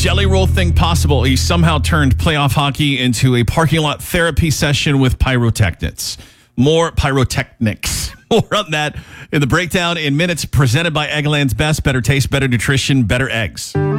Jelly Roll thing possible? He somehow turned playoff hockey into a parking lot therapy session with pyrotechnics. More pyrotechnics. More on that in the breakdown in minutes, presented by Eggland's Best. Better taste, better nutrition, better eggs.